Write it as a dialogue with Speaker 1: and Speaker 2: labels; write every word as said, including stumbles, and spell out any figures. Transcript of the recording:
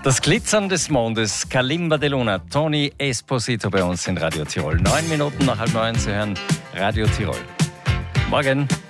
Speaker 1: Das Glitzern des Mondes, Kalimba de Luna, Tony Esposito bei uns in Radio Tirol. Neun Minuten nach halb neun, Sie hören Radio Tirol. Morgen.